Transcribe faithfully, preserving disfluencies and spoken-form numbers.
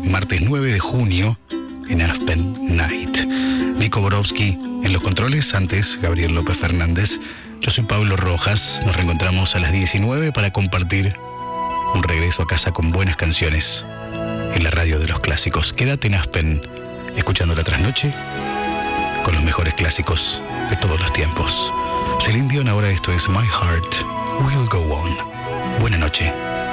martes nueve de junio en Aspen Night. Nico Borowski en los controles, antes Gabriel López Fernández. Yo soy Pablo Rojas, nos reencontramos a las diecinueve para compartir un regreso a casa con buenas canciones en la radio de los clásicos. Quédate en Aspen, escuchando la trasnoche con los mejores clásicos de todos los tiempos. Celine Dion, ahora esto es My Heart Will Go On. Buenas noches.